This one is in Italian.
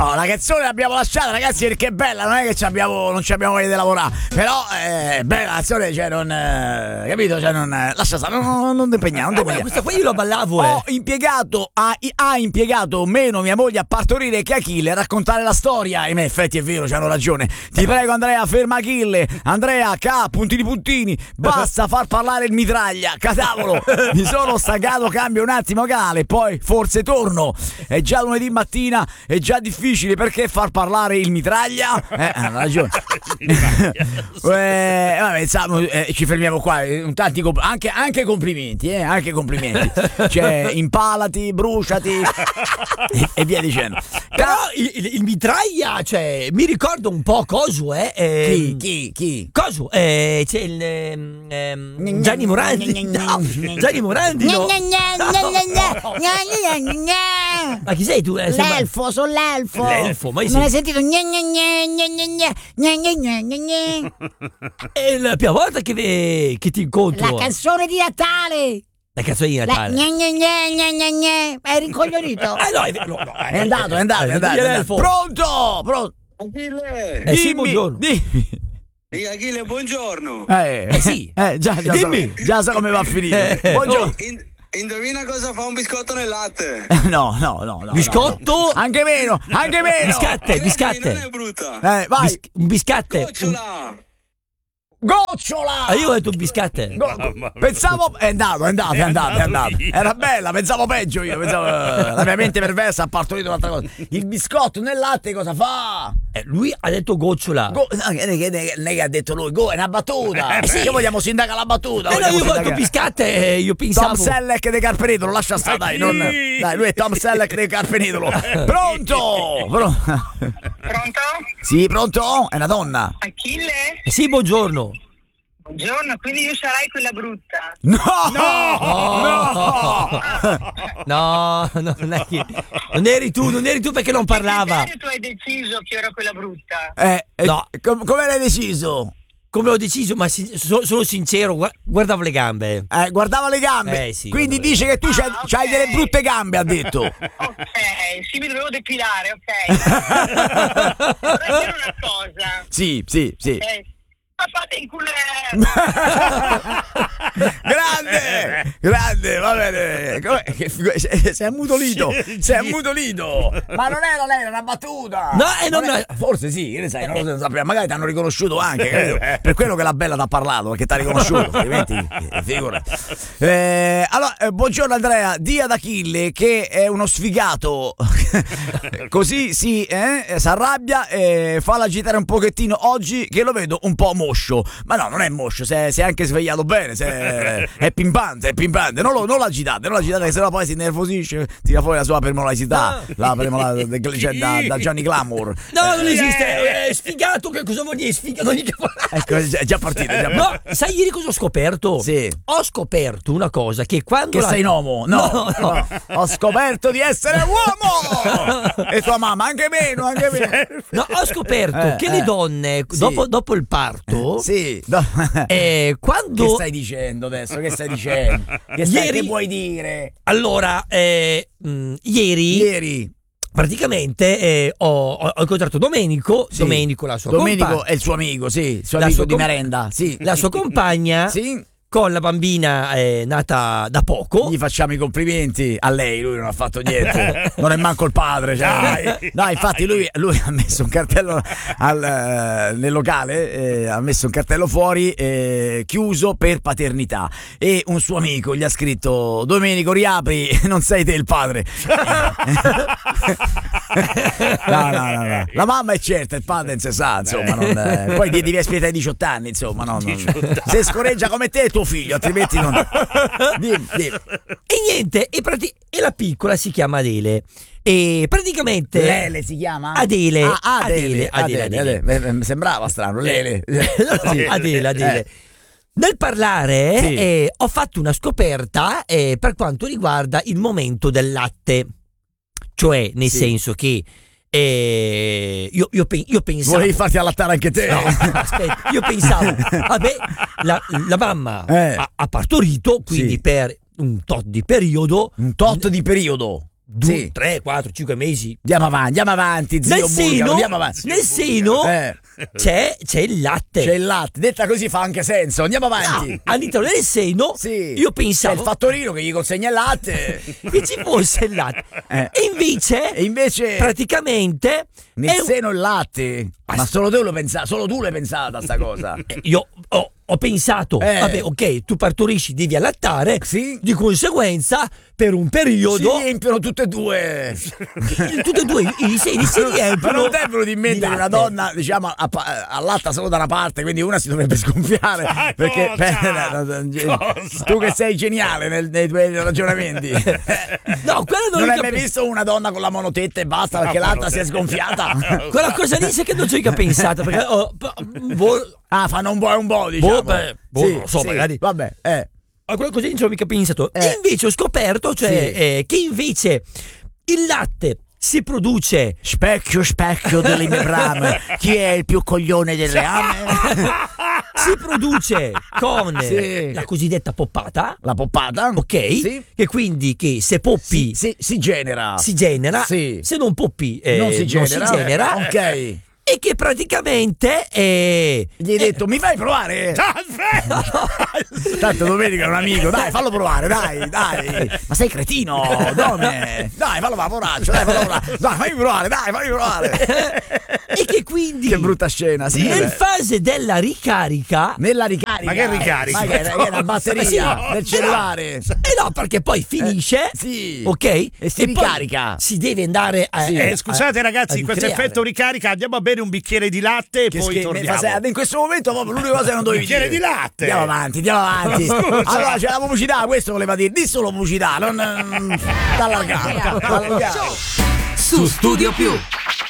la canzone l'abbiamo lasciata, ragazzi, perché è bella, non è che non ci abbiamo voglia di lavorare, però è bella la canzone, cioè non capito, cioè non lascia stare, non ti impegnare. Questa qua io la ballavo. Ha impiegato meno mia moglie a partorire che Achille a raccontare la storia, e in effetti è vero, c'hanno ragione. Ti prego, Andrea, ferma Achille. Andrea, puntini, basta far parlare il mitraglia, cadavolo, mi sono staccato, cambio un attimo canale, poi forse torno. È già lunedì mattina, è già difficile, perché far parlare il mitraglia? Ha ragione. Vabbè, ci fermiamo qua. Tanti anche complimenti, anche complimenti. Cioè, impalati, bruciati e via dicendo. Però il mitraglia, cioè, mi ricorda un po' Cosu, Chi? Cosu, c'è il Gianni Morandi. Gianni Morandi, no. Ma chi sei tu? L'elfo, sono l'elfo. L'elfo, ma non hai sentito? È la prima volta che ti incontro. La canzone di Natale. La canzone di Natale. È rincoglionito. No, è andato. Pronto? Achille! Sì, buongiorno. Dimmi. Achille, buongiorno. Sì. Già Dimmi. Già so come va a finire. Buongiorno. Indovina cosa fa un biscotto nel latte? No. Biscotto? No. Anche meno. Biscatte. Non è brutta. Vai. Un biscatte. Gocciola! Io ho detto biscatte. Pensavo è andato. Era bella, pensavo peggio io, la mia mente perversa ha partorito un'altra cosa. Il biscotto nel latte cosa fa? Lui ha detto gocciola. Lei ha detto lui, è una battuta. Sì, io vogliamo sindacare la battuta. Io ho detto biscatte, io pensavo. Tom Selleck di Carpenedolo, lascia stare, dai, lui è Tom Selleck di Carpenedolo. Pronto? Pronto? Sì, pronto? È una donna. Achille? Sì, buongiorno. Buongiorno, quindi io sarai quella brutta. No, non eri tu perché non parlava. Perché tu hai deciso che ero quella brutta? No, come l'hai deciso? Come ho deciso, ma sono sincero, guardavo le gambe. Guardava le gambe? Sì, quindi dice che tu c'hai delle brutte gambe, ha detto. Ok, sì, mi dovevo depilare, ok. Vorrei dire una cosa. Sì. Ma fate in culo. Grande, va bene. Sei ammutolito. Ma non era lei, era una battuta. Forse sì, che ne sai, non lo sappiamo. Magari ti hanno riconosciuto anche, credo. Per quello che la bella ti ha parlato, perché ti ha riconosciuto, altrimenti figura. Allora, buongiorno Andrea, di ad Achille che è uno sfigato. Così si arrabbia e fa l'agitare un pochettino oggi, che lo vedo un po' moscio. Ma no, non è moscio, si è anche svegliato bene, è pimpante. Non l'agitate, che sennò poi si nervosisce, tira fuori la sua premolarità, la premolarità da Gianni Glamour. No, non esiste, è sfigato, che cosa vuol dire sfigato? Ecco, è già partito. No, sai ieri cosa ho scoperto? Sì. Ho scoperto una cosa, che quando sei un uomo. No. Ho scoperto di essere uomo. E tua mamma anche meno. No, ho scoperto che le donne dopo il parto, sì. Quando... Che stai dicendo adesso? Che vuoi dire? Allora, ieri praticamente ho incontrato Domenico. Sì. Domenico, la sua compagna. Domenico è il suo amico, sì, il suo amico di merenda. Sì. La sua compagna. Sì. Con la bambina nata da poco. Gli facciamo i complimenti a lei, lui non ha fatto niente. Non è manco il padre, cioè. No, infatti lui ha messo un cartello nel locale, ha messo un cartello fuori chiuso per paternità, e un suo amico gli ha scritto: Domenico, riapri, non sei te il padre. No. La mamma è certa, il padre non si sa, insomma, poi devi aspettare i 18 anni, insomma, se scorreggia come te tuo figlio, altrimenti non. Dimmi. E niente, e la piccola si chiama Adele. E praticamente Lele si chiama? Adele. Adele. Mi sembrava strano, Lele. Sì. Adele. Nel parlare sì. Ho fatto una scoperta per quanto riguarda il momento del latte, cioè nel senso che io pensavo. Volevi farti allattare anche te? No, aspetta, io pensavo, vabbè, la mamma ha partorito, quindi per un tot di periodo. Un tot di periodo? Sì. 3, 4, 5 mesi. Andiamo avanti, zio Bulgaro, andiamo avanti. Nel seno c'è il latte. C'è il latte, detta così fa anche senso. Andiamo avanti. No, all'interno del seno Sì. io C'è pensavo il fattorino che gli consegna il latte. che ci fosse il latte. E invece praticamente nel seno il latte. Ma solo tu l'hai pensata sta cosa. io ho pensato, vabbè, ok, tu partorisci, devi allattare, Sì. di conseguenza per un periodo Si riempiono tutte e due. tutti e due i seni si Ma riempiono. non te ve lo di mettere che una latte. donna, diciamo, allatta solo da una parte, quindi una si dovrebbe sgonfiare. Perché tu che sei geniale nei tuoi ragionamenti. No, quello Non hai ho mai visto una donna con la monotetta e basta perché l'altra si è sgonfiata? Quella cosa lì sai che non ci ho mica pensato perché Fanno un po', diciamo. non lo so, magari. Vabbè, a quella cosa lì non ci ho mica pensato. E invece ho scoperto che invece il latte si produce Specchio delle mie brame, chi è il più coglione del reame? si produce con Sì. la cosiddetta poppata, La poppata, ok? Sì. Che quindi che se poppi si genera. si genera, Sì. se non poppi Non si genera. Ok. e che praticamente Gli hai detto, mi fai provare? Tanto domenica è un amico, dai, fallo provare, dai. Ma sei cretino, dove? Dai, fallo provare, dai, fammi provare, fammi provare. e che quindi Che brutta scena, sì. in fase della ricarica Nella ricarica. Ma che ricarica? Ma che è una batteria Sì. del cellulare. no, perché poi finisce, sì. ok? E si poi ricarica. si deve andare a Scusate ragazzi, in questo ricreare. effetto ricarica andiamo a bere un bicchiere di latte e Che poi schifo, torniamo. in questo momento proprio l'unica cosa che non dovevi Bicchiere dire. di latte. Andiamo avanti. Allora c'è la pubblicità, questo voleva dire. Di solo pubblicità, non d'allargare. Su Studio Più.